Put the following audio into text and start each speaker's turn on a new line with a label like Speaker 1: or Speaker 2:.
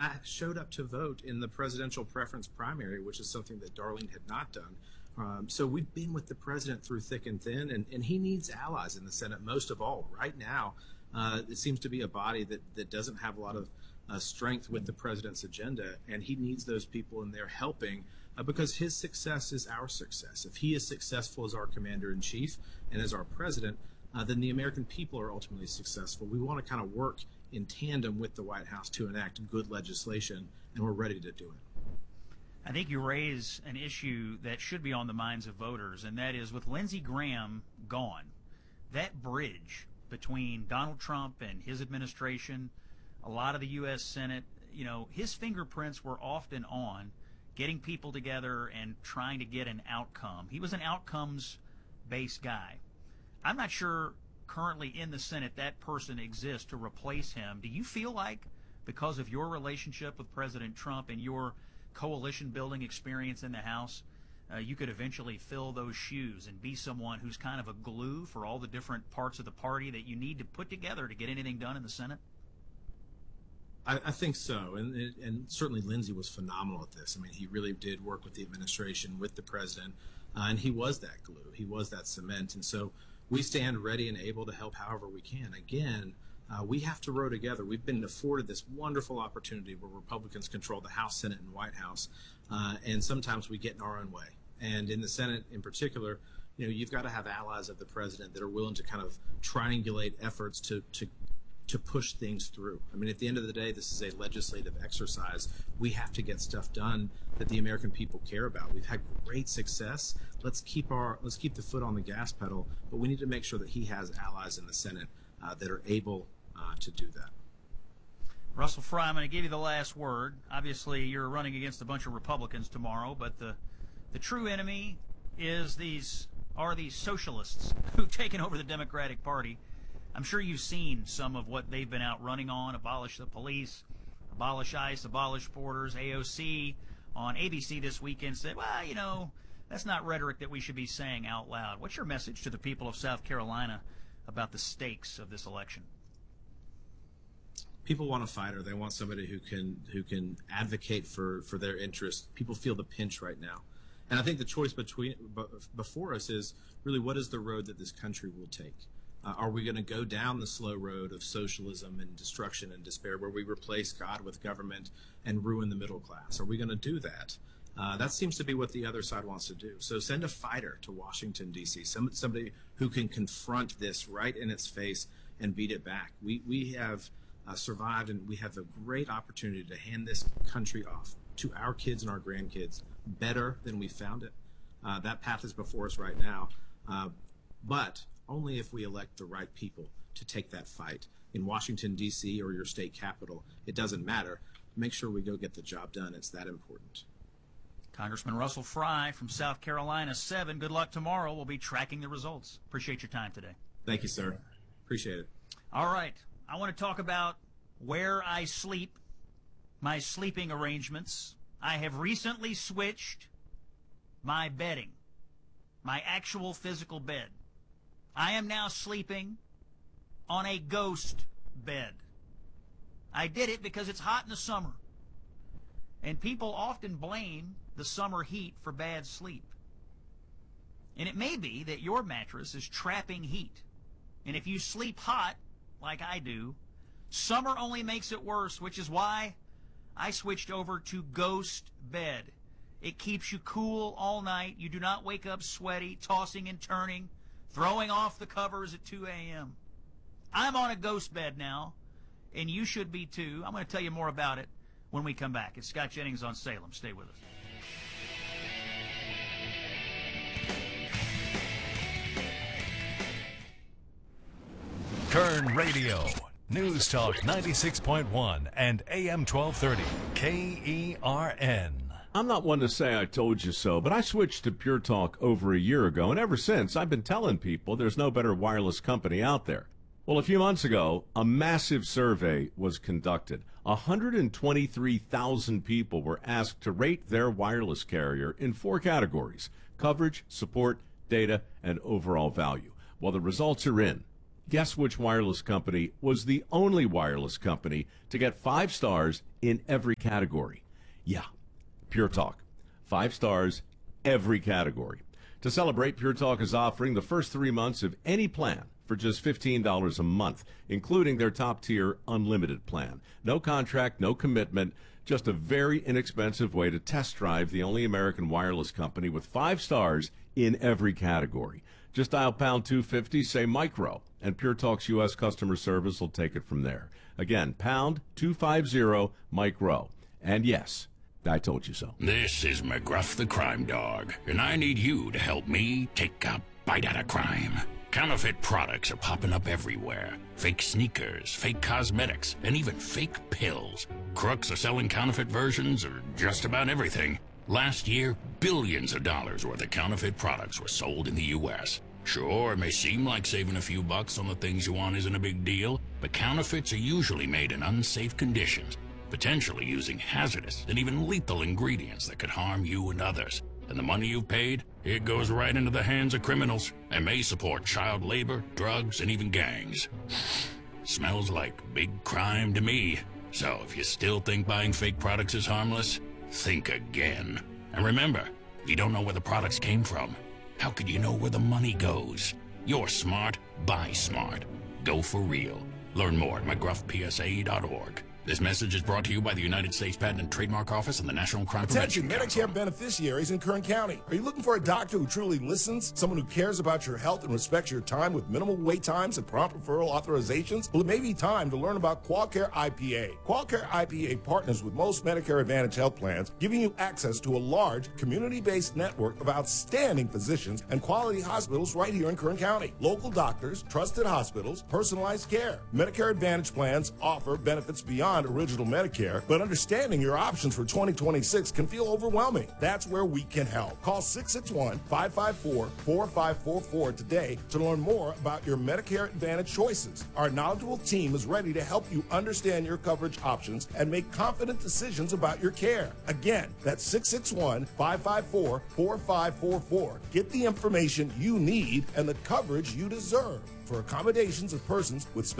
Speaker 1: I showed up to vote in the presidential preference primary, which is something that Darlene had not done. So we've been with the president through thick and thin, and he needs allies in the Senate most of all. Right now, it seems to be a body that doesn't have a lot of strength with the president's agenda, and he needs those people in there helping because his success is our success. If he is successful as our commander-in-chief and as our president, then the American people are ultimately successful. We want to kind of work in tandem with the White House to enact good legislation, and we're ready to do it.
Speaker 2: I think you raise an issue that should be on the minds of voters, and that is with Lindsey Graham gone, that bridge between Donald Trump and his administration, a lot of the U.S. Senate, his fingerprints were often on getting people together and trying to get an outcome. He was an outcomes-based guy. I'm not sure currently in the Senate that person exists to replace him. Do you feel like, because of your relationship with President Trump and your coalition building experience in the House, you could eventually fill those shoes and be someone who's kind of a glue for all the different parts of the party that you need to put together to get anything done in the Senate?
Speaker 1: I think so, and certainly Lindsey was phenomenal at this. I mean, he really did work with the administration, with the president, and he was that glue. He was that cement, and so we stand ready and able to help however we can. Again, we have to row together. We've been afforded this wonderful opportunity where Republicans control the House, Senate, and White House, and sometimes we get in our own way. And in the Senate in particular, you've got to have allies of the president that are willing to kind of triangulate efforts to push things through. I mean, at the end of the day, this is a legislative exercise. We have to get stuff done that the American people care about. We've had great success. Let's keep the foot on the gas pedal, but we need to make sure that he has allies in the Senate that are able to do that.
Speaker 2: Russell Fry, I'm going to give you the last word. Obviously, you're running against a bunch of Republicans tomorrow, but the true enemy is these socialists who've taken over the Democratic Party. I'm sure you've seen some of what they've been out running on: abolish the police, abolish ICE, abolish borders. AOC on ABC this weekend said, well, that's not rhetoric that we should be saying out loud. What's your message to the people of South Carolina about the stakes of this election?
Speaker 1: People want a fighter. They want somebody who can advocate for their interests. People feel the pinch right now. And I think the choice before us is really, what is the road that this country will take? Are we going to go down the slow road of socialism and destruction and despair, where we replace God with government and ruin the middle class? Are we going to do that? That seems to be what the other side wants to do. So send a fighter to Washington, D.C., somebody who can confront this right in its face and beat it back. We have survived, and we have a great opportunity to hand this country off to our kids and our grandkids better than we found it. That path is before us right now, but only if we elect the right people to take that fight in Washington, D.C. or your state capital. It doesn't matter. Make sure we go get the job done. It's that important.
Speaker 2: Congressman Russell Fry from South Carolina 7. Good luck tomorrow. We'll be tracking the results. Appreciate your time today.
Speaker 1: Thank you, sir. Appreciate it.
Speaker 2: All right. I want to talk about where I sleep, my sleeping arrangements. I have recently switched my bedding, my actual physical bed. I am now sleeping on a ghost bed. I did it because it's hot in the summer, and people often blame the summer heat for bad sleep. And it may be that your mattress is trapping heat, and if you sleep hot, like I do, summer only makes it worse, which is why I switched over to Ghost Bed. It keeps you cool all night. You do not wake up sweaty, tossing and turning, throwing off the covers at 2 a.m. I'm on a Ghost Bed now, and you should be too. I'm going to tell you more about it when we come back. It's Scott Jennings on Salem. Stay with us.
Speaker 3: Kern Radio, News Talk 96.1 and AM 1230, KERN.
Speaker 4: I'm not one to say I told you so, but I switched to Pure Talk over a year ago, and ever since I've been telling people there's no better wireless company out there. Well, a few months ago, a massive survey was conducted. 123,000 people were asked to rate their wireless carrier in 4 categories: coverage, support, data, and overall value. Well, the results are in. Guess which wireless company was the only wireless company to get 5 stars in every category? Yeah, Pure Talk. 5 stars, every category. To celebrate, Pure Talk is offering the first 3 months of any plan for just $15 a month, including their top-tier unlimited plan. No contract, no commitment, just a very inexpensive way to test drive the only American wireless company with 5 stars in every category. Just dial pound 250, say micro, and Pure Talk's U.S. customer service will take it from there. Again, pound 250 micro. And yes, I told you so.
Speaker 5: This is McGruff the Crime Dog, and I need you to help me take a bite out of crime. Counterfeit products are popping up everywhere. Fake sneakers, fake cosmetics, and even fake pills. Crooks are selling counterfeit versions of just about everything. Last year, billions of dollars worth of counterfeit products were sold in the U.S. Sure, it may seem like saving a few bucks on the things you want isn't a big deal, but counterfeits are usually made in unsafe conditions, potentially using hazardous and even lethal ingredients that could harm you and others. And the money you've paid, it goes right into the hands of criminals and may support child labor, drugs, and even gangs. Smells like big crime to me. So if you still think buying fake products is harmless, think again. And remember, if you don't know where the products came from, how could you know where the money goes? You're smart, buy smart. Go for real. Learn more at mcgruffpsa.org. This message is brought to you by the United States Patent and Trademark Office and the National Crime
Speaker 6: Attention,
Speaker 5: Prevention
Speaker 6: Medicare
Speaker 5: Council.
Speaker 6: beneficiaries in Kern County. Are you looking for a doctor who truly listens? Someone who cares about your health and respects your time with minimal wait times and prompt referral authorizations? Well, it may be time to learn about QualCare IPA. QualCare IPA partners with most Medicare Advantage health plans, giving you access to a large, community-based network of outstanding physicians and quality hospitals right here in Kern County. Local doctors, trusted hospitals, personalized care. Medicare Advantage plans offer benefits beyond original Medicare, but understanding your options for 2026 can feel overwhelming. That's where we can help. Call 661-554-4544 today to learn more about your Medicare Advantage choices. Our knowledgeable team is ready to help you understand your coverage options and make confident decisions about your care. Again, that's 661-554-4544. Get the information you need and the coverage you deserve. For accommodations of persons with